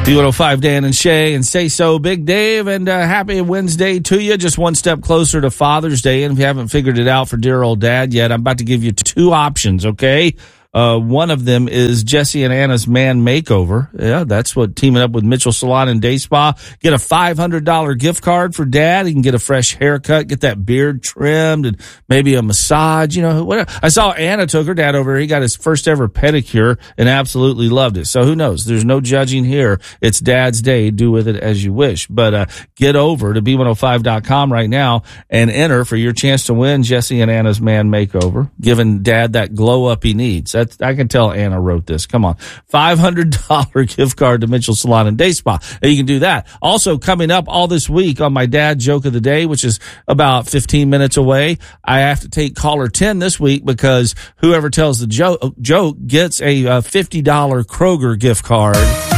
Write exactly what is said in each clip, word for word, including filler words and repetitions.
B one oh five, Dan and Shay, and Say So, Big Dave, and uh, happy Wednesday to you. Just one step closer to Father's Day, and if you haven't figured it out for dear old dad yet, I'm about to give you two options, okay? Uh, one of them is Jesse and Anna's Man Makeover. Yeah, that's what teaming up with Mitchell Salon and Day Spa. Get a five hundred dollars gift card for dad. He can get a fresh haircut, get that beard trimmed, and maybe a massage. You know, whatever. I saw Anna took her dad over. He got his first ever pedicure and absolutely loved it. So who knows? There's no judging here. It's Dad's Day. Do with it as you wish. But uh, get over to B one oh five dot com right now and enter for your chance to win Jesse and Anna's Man Makeover, giving dad that glow up he needs. That's, I can tell Anna wrote this. Come on. five hundred dollars gift card to Mitchell Salon and Day Spa. And you can do that. Also coming up all this week on my dad joke of the day, which is about fifteen minutes away. I have to take caller ten this week because whoever tells the joke, joke gets a uh, fifty dollars Kroger gift card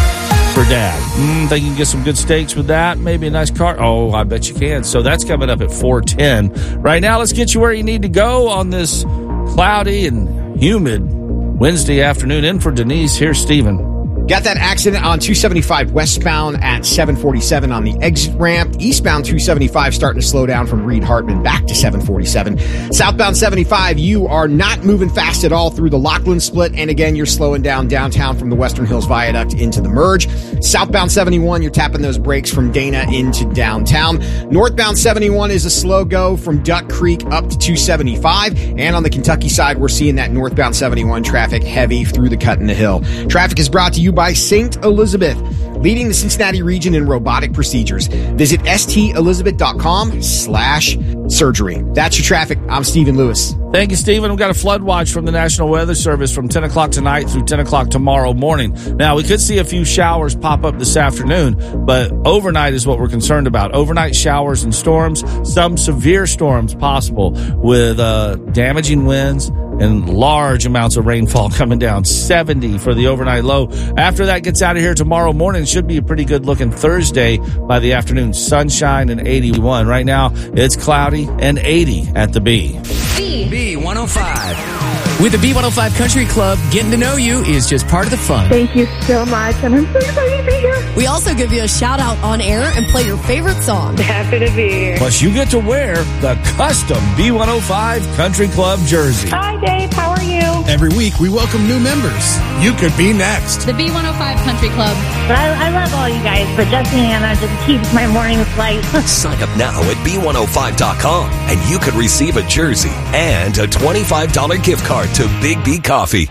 for dad. Mm, think you can get some good steaks with that? Maybe a nice car? Oh, I bet you can. So that's coming up at four ten. Right now, let's get you where you need to go on this cloudy and humid Wednesday afternoon. In for Denise, here's Steven. Got that accident on two seventy-five westbound at seven forty-seven on the exit ramp. Eastbound two seventy-five starting to slow down from Reed Hartman back to seven forty-seven. Southbound seventy-five, you are not moving fast at all through the Lockland split. And again, you're slowing down downtown from the Western Hills Viaduct into the merge. Southbound seventy-one, you're tapping those brakes from Dana into downtown. Northbound seventy-one is a slow go from Duck Creek up to two seventy-five. And on the Kentucky side, we're seeing that northbound seventy-one traffic heavy through the cut in the hill. Traffic is brought to you by by Saint Elizabeth, leading the Cincinnati region in robotic procedures. Visit stelizabeth.com slash surgery. That's your traffic. I'm Stephen Lewis. Thank you, Stephen. We've got a flood watch from the National Weather Service from ten o'clock tonight through ten o'clock tomorrow morning. Now, we could see a few showers pop up this afternoon, but overnight is what we're concerned about. Overnight showers and storms, some severe storms possible with uh, damaging winds and large amounts of rainfall coming down. seventy for the overnight low. After that gets out of here tomorrow morning, it should be a pretty good looking Thursday by the afternoon. Sunshine and eighty-one. Right now, it's cloudy and eighty at the B. B. B one oh five. With the B one oh five Country Club, getting to know you is just part of the fun. Thank you so much, and I'm so excited to be here. We also give you a shout out on air and play your favorite song. Happy to be here. Plus, you get to wear the custom B one oh five Country Club jersey. Hi, Dave. How are you? Every week, we welcome new members. You could be next. The B one oh five Country Club. I, I love all you guys, but Jesse and Anna just keeps my mornings light. Sign up now at B one oh five dot com, and you could receive a jersey and a twenty-five dollars gift card to Big B Coffee.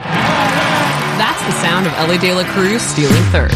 That's the sound of Ellie De La Cruz stealing third.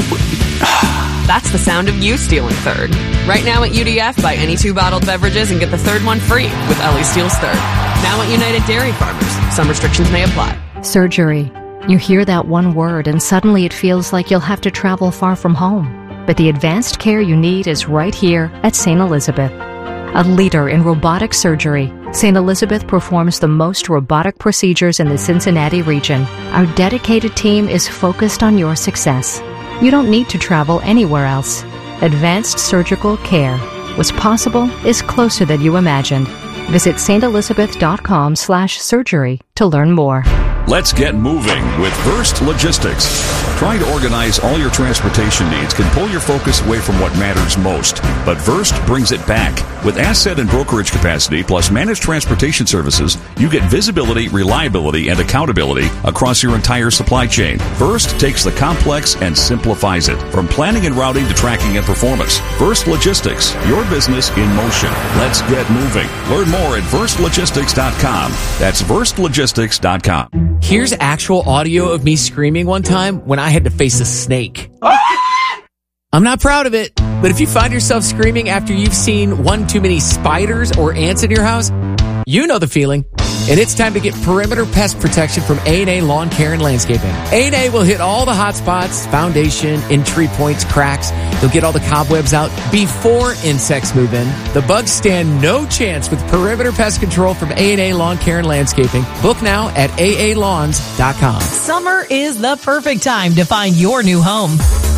That's the sound of you stealing third. Right now at U D F, buy any two bottled beverages and get the third one free with Ellie Steals Third. Now at United Dairy Farmers. Some restrictions may apply. Surgery. You hear that one word and suddenly it feels like you'll have to travel far from home. But the advanced care you need is right here at Saint Elizabeth. A leader in robotic surgery, Saint Elizabeth performs the most robotic procedures in the Cincinnati region. Our dedicated team is focused on your success. You don't need to travel anywhere else. Advanced surgical care. What's possible is closer than you imagined. Visit saintelizabeth.com slash surgery to learn more. Let's get moving with Verst Logistics. Trying to organize all your transportation needs can pull your focus away from what matters most, but Verst brings it back. With asset and brokerage capacity plus managed transportation services, you get visibility, reliability, and accountability across your entire supply chain. Verst takes the complex and simplifies it, from planning and routing to tracking and performance. Verst Logistics, your business in motion. Let's get moving. Learn more at verst logistics dot com. That's verst logistics dot com. Here's actual audio of me screaming one time when I had to face a snake. I'm not proud of it, but if you find yourself screaming after you've seen one too many spiders or ants in your house, you know the feeling. And it's time to get perimeter pest protection from A and A Lawn Care and Landscaping. A and A will hit all the hot spots, foundation, entry points, cracks. They'll get all the cobwebs out before insects move in. The bugs stand no chance with perimeter pest control from A and A Lawn Care and Landscaping. Book now at A A lawns dot com. Summer is the perfect time to find your new home.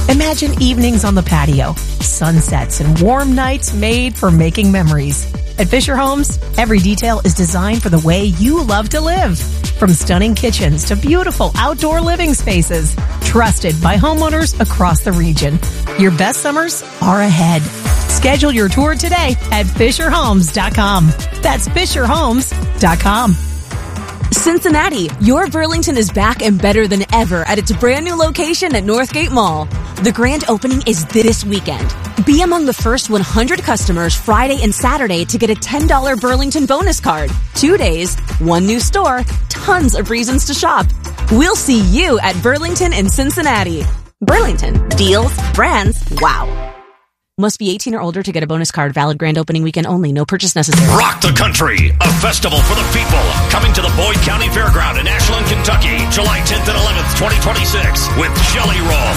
Imagine evenings on the patio, sunsets, and warm nights made for making memories. At Fisher Homes, every detail is designed for the way you love to live. From stunning kitchens to beautiful outdoor living spaces, trusted by homeowners across the region. Your best summers are ahead. Schedule your tour today at Fisher Homes dot com. That's Fisher Homes dot com. Cincinnati, your Burlington is back and better than ever at its brand new location at Northgate Mall. The grand opening is this weekend. Be among the first one hundred customers Friday and Saturday to get a ten dollars Burlington bonus card. Two days, one new store, tons of reasons to shop. We'll see you at Burlington in Cincinnati. Burlington, deals, brands, wow. Must be eighteen or older to get a bonus card. Valid grand opening weekend only. No purchase necessary. Rock the Country, a festival for the people. Coming to the Boyd County Fairground in Ashland, Kentucky, July tenth and eleventh, twenty twenty-six, with Jelly Roll,